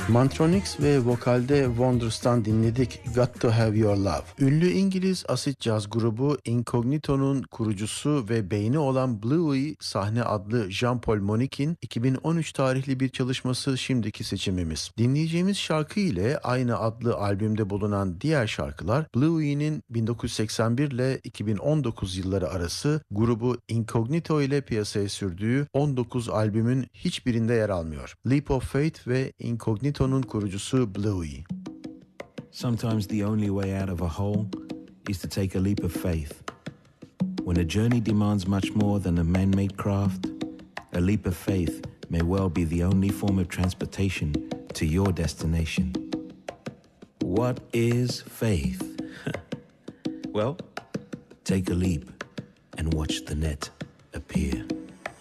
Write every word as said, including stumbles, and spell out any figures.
Mantronix ve vokalde Wonders'tan dinledik Got to Have Your Love. Ünlü İngiliz asit caz grubu Incognito'nun kurucusu ve beyni olan Bluey sahne adlı Jean-Paul Monique'in iki bin on üç tarihli bir çalışması şimdiki seçimimiz. Dinleyeceğimiz şarkı ile aynı adlı albümde bulunan diğer şarkılar Bluey'nin bin dokuz yüz seksen bir ile iki bin on dokuz yılları arası grubu Incognito ile piyasaya sürdüğü on dokuz albümün hiçbirinde yer almıyor. Leap of Faith ve Incognito Incognito'nun kurucusu Bluey. Sometimes the only way out of a hole is to take a leap of faith. When a journey demands much more than a man-made craft, a leap of faith may well be the only form of transportation to your destination. What is faith? Well, take a leap and watch the net appear.